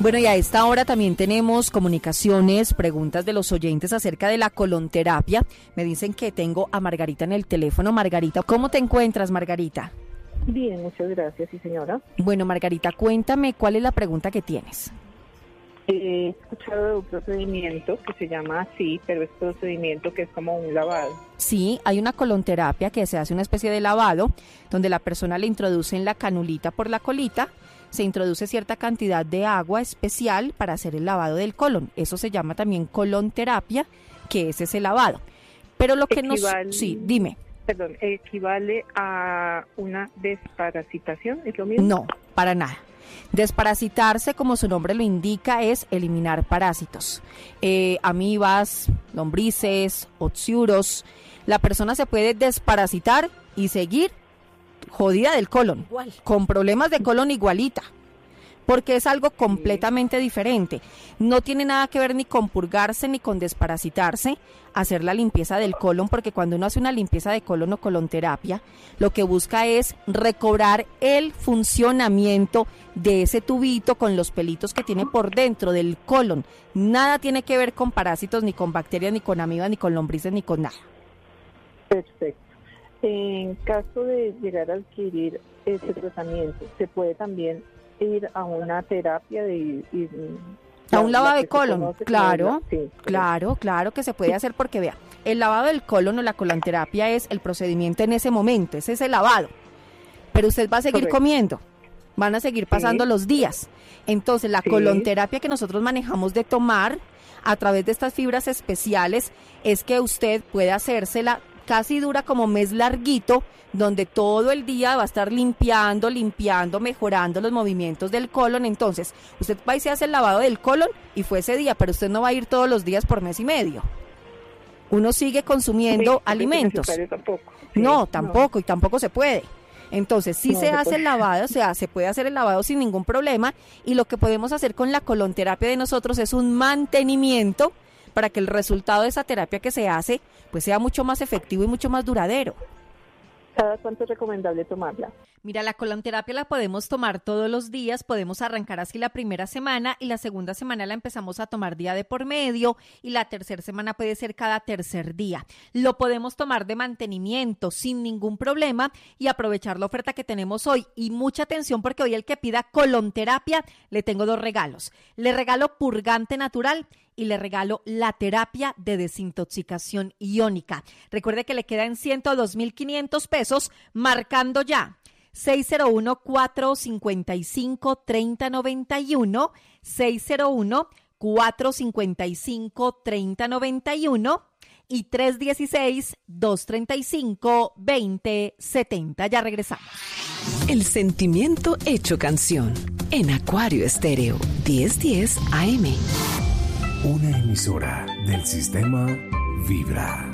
Bueno, y a esta hora también tenemos comunicaciones, preguntas de los oyentes acerca de la colonterapia. Me dicen que tengo a Margarita en el teléfono. Margarita, ¿cómo te encuentras, Margarita? Bien, muchas gracias, sí señora. Bueno, Margarita, cuéntame cuál es la pregunta que tienes. He escuchado de un procedimiento que se llama así, pero es procedimiento que es como un lavado. Sí, hay una colonterapia que se hace una especie de lavado, donde la persona le introducen la canulita por la colita, se introduce cierta cantidad de agua especial para hacer el lavado del colon. Eso se llama también colonterapia, que es ese lavado. Pero lo que Sí, dime. Perdón, ¿equivale a una desparasitación? ¿Es lo mismo? No, para nada. Desparasitarse, como su nombre lo indica, es eliminar parásitos, amibas, lombrices, otziuros. La persona se puede desparasitar y seguir jodida del colon, con problemas de colon igualita, porque es algo completamente diferente. No tiene nada que ver ni con purgarse ni con desparasitarse, hacer la limpieza del colon, porque cuando uno hace una limpieza de colon o colonterapia, lo que busca es recobrar el funcionamiento de ese tubito con los pelitos que tiene por dentro del colon. Nada tiene que ver con parásitos, ni con bacterias, ni con amibas, ni con lombrices, ni con nada. Perfecto. En caso de llegar a adquirir ese tratamiento, ¿se puede también ir a una terapia a un lavado de colon? Claro, sí, claro que se puede hacer, porque vea, el lavado del colon o la colonterapia es el procedimiento en ese momento, es ese lavado, pero usted va a seguir comiendo, van a seguir pasando los días. Entonces la colonterapia que nosotros manejamos de tomar a través de estas fibras especiales es que usted puede hacérsela. Casi dura como mes larguito, donde todo el día va a estar limpiando, mejorando los movimientos del colon. Entonces, usted va y se hace el lavado del colon y fue ese día, pero usted no va a ir todos los días por mes y medio. Uno sigue consumiendo alimentos. Tampoco. No, tampoco, y tampoco se puede. Entonces, sí se hace el lavado, o sea, se puede hacer el lavado sin ningún problema, y lo que podemos hacer con la colonterapia de nosotros es un mantenimiento para que el resultado de esa terapia que se hace pues sea mucho más efectivo y mucho más duradero. ¿Cada cuánto es recomendable tomarla? Mira, la colonterapia la podemos tomar todos los días, podemos arrancar así la primera semana y la segunda semana la empezamos a tomar día de por medio y la tercera semana puede ser cada tercer día. Lo podemos tomar de mantenimiento sin ningún problema y aprovechar la oferta que tenemos hoy. Y mucha atención, porque hoy el que pida colonterapia le tengo 2 regalos. Le regalo purgante natural y le regalo la terapia de desintoxicación iónica. Recuerde que le quedan 102,500 pesos marcando ya 601-455-3091, 601-455-3091 y 316-235-2070. Ya regresamos. El sentimiento hecho canción en Acuario Estéreo 1010 AM. Una emisora del sistema Vibra.